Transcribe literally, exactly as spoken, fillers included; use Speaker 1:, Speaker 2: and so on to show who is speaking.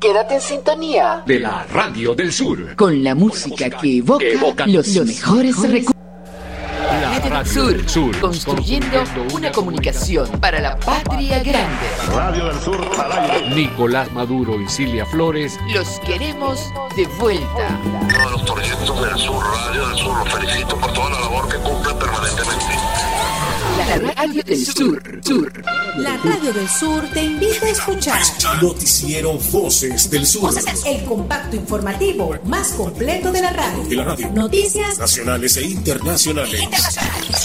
Speaker 1: Quédate en sintonía
Speaker 2: de la Radio del Sur,
Speaker 3: con la música que evoca, que evoca los, los mejores recursos.
Speaker 2: La Radio del Sur,
Speaker 3: construyendo, construyendo una comunicación para la patria grande.
Speaker 4: Radio del Sur al aire.
Speaker 2: Nicolás Maduro y Cilia Flores.
Speaker 3: Los queremos de vuelta.
Speaker 5: Todos los proyectos del Sur, Radio del Sur, los felicito por toda la labor que cumplen permanentemente.
Speaker 3: La Radio del Sur, Sur.
Speaker 6: La Radio del Sur te invita a escuchar
Speaker 7: Noticiero Voces del Sur,
Speaker 6: el compacto informativo más completo de la radio.
Speaker 7: De la radio.
Speaker 6: Noticias
Speaker 7: nacionales e internacionales.
Speaker 6: internacionales.